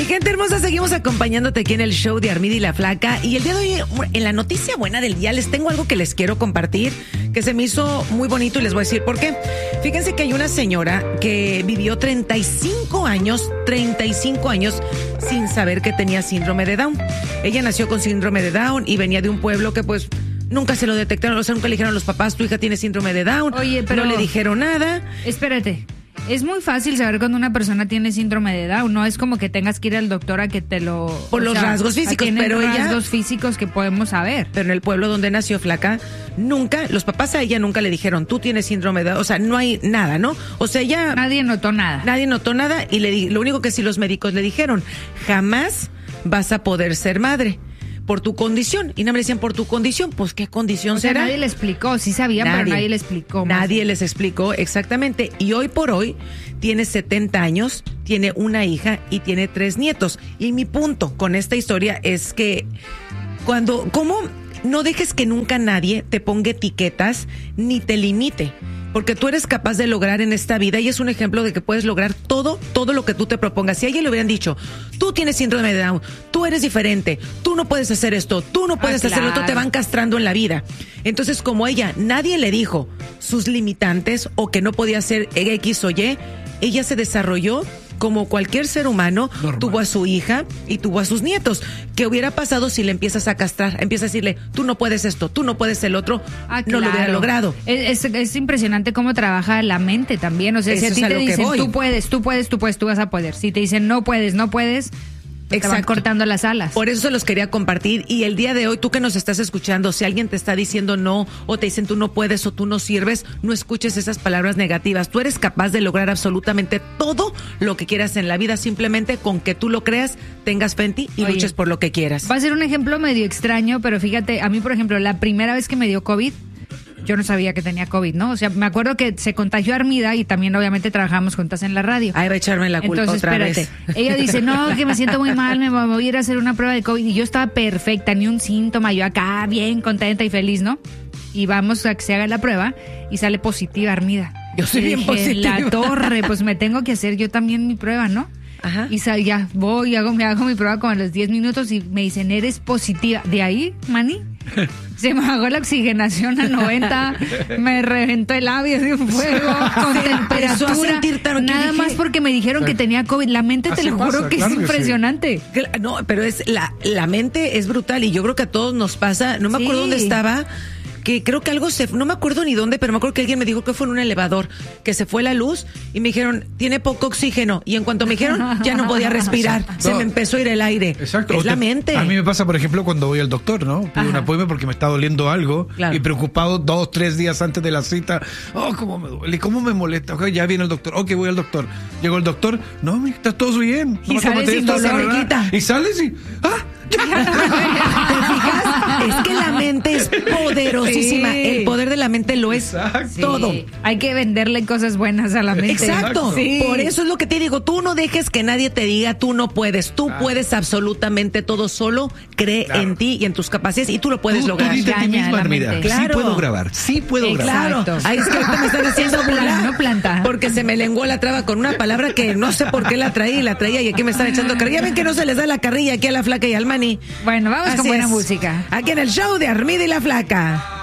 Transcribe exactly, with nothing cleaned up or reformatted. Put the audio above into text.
Mi gente hermosa, seguimos acompañándote aquí en el show de Armida y la Flaca. Y el día de hoy, en la noticia buena del día, les tengo algo que les quiero compartir, que se me hizo muy bonito y les voy a decir por qué. Fíjense que hay una señora que vivió treinta y cinco años, treinta y cinco años sin saber que tenía síndrome de Down. Ella nació con síndrome de Down y venía de un pueblo que pues nunca se lo detectaron, o sea, nunca le dijeron a los papás, tu hija tiene síndrome de Down. Oye, pero no le dijeron nada. Espérate. Es muy fácil saber cuando una persona tiene síndrome de Down, no es como que tengas que ir al doctor a que te lo... Por los sea, rasgos físicos, pero rasgos ella... rasgos físicos que podemos saber. Pero en el pueblo donde nació Flaca, nunca, los papás a ella nunca le dijeron, tú tienes síndrome de Down, o sea, no hay nada, ¿no? O sea, ella... Nadie notó nada. Nadie notó nada y le di, lo único que sí los médicos le dijeron, jamás vas a poder ser madre. Por tu condición. Y no me decían, por tu condición. Pues, ¿qué condición o sea, será? Nadie le explicó. Sí sabían, nadie, pero nadie le explicó. Nadie más. les explicó, exactamente. Y hoy por hoy tiene setenta años, tiene una hija y tiene tres nietos. Y mi punto con esta historia es que cuando, ¿cómo no dejes que nunca nadie te ponga etiquetas ni te limite? Porque tú eres capaz de lograr en esta vida y es un ejemplo de que puedes lograr todo, todo lo que tú te propongas. Si a ella le hubieran dicho, tú tienes síndrome de Down, tú eres diferente, tú no puedes hacer esto, tú no puedes ah, hacer claro. lo otro, te van castrando en la vida. Entonces, como ella, nadie le dijo sus limitantes o que no podía hacer X o Y, ella se desarrolló como cualquier ser humano. Normal. Tuvo a su hija y tuvo a sus nietos. ¿Qué hubiera pasado si le empiezas a castrar? Empiezas a decirle, tú no puedes esto, tú no puedes el otro. Ah, no claro. lo hubiera logrado. Es, es, es impresionante cómo trabaja la mente también. O sea, eso si a ti te dicen, tú puedes, tú puedes, tú puedes, tú vas a poder. Si te dicen, no puedes, no puedes... Te van cortando las alas. Por eso se los quería compartir. Y el día de hoy, tú que nos estás escuchando, si alguien te está diciendo no, o te dicen tú no puedes o tú no sirves, no escuches esas palabras negativas. Tú eres capaz de lograr absolutamente todo lo que quieras en la vida, simplemente con que tú lo creas, tengas fe en ti y Oye, luches por lo que quieras. Va a ser un ejemplo medio extraño, pero fíjate, a mí, por ejemplo, la primera vez que me dio COVID, yo no sabía que tenía COVID, ¿no? O sea, me acuerdo que se contagió Armida y también obviamente trabajamos juntas en la radio. Ahí va a echarme la culpa Entonces, otra espérate. vez. Ella dice, no, que me siento muy mal, me voy a ir a hacer una prueba de COVID. Y yo estaba perfecta, ni un síntoma, yo acá bien contenta y feliz, ¿no? Y vamos a que se haga la prueba y sale positiva Armida. Yo soy y bien dije, positiva. La torre, pues me tengo que hacer yo también mi prueba, ¿no? Ajá. Y sal, ya voy, hago, me hago mi prueba como a los diez minutos y me dicen, eres positiva. De ahí, Manny, se me bajó la oxigenación a noventa, me reventó el labio de un fuego, con temperatura, tan, nada dije, más porque me dijeron que tenía COVID. La mente, te lo juro que claro es impresionante. Que sí. No, pero es la, la mente es brutal y yo creo que a todos nos pasa. No me sí. acuerdo dónde estaba, que creo que algo se, no me acuerdo ni dónde, pero me acuerdo que alguien me dijo que fue en un elevador, que se fue la luz y me dijeron, tiene poco oxígeno, y en cuanto me dijeron, ya no podía respirar, no. se me empezó a ir el aire. Exacto. Es te, la mente. A mí me pasa, por ejemplo, cuando voy al doctor, ¿no? Pido un apoyo porque me está doliendo algo, claro. y preocupado dos, tres días antes de la cita, oh, cómo me duele, cómo me molesta, okay, ya viene el doctor, ok, voy al doctor, llegó el doctor, no, está todo bien. Y sales sin dolor, y sales y, ah, ¿te fijas? Es que la mente es poderosísima. Sí. El poder de la mente lo es sí. todo. Hay que venderle cosas buenas a la mente. Exacto. Sí. Por eso es lo que te digo. Tú no dejes que nadie te diga tú no puedes. Tú ah. puedes absolutamente todo solo. Cree claro. en ti y en tus capacidades y tú lo puedes tú, lograr. Tú dite a ti misma, mira, claro. sí puedo grabar. Sí puedo Exacto. grabar. Ahí es que ahorita me están haciendo burla. No planta. Porque se me lenguó la traba con una palabra que no sé por qué la traía y la traía y aquí me están echando carrilla. Ya ven que no se les da la carrilla aquí a la Flaca y al Manny. Bueno, vamos Así con buena es. música. Aquí en el show de Armida y la Flaca.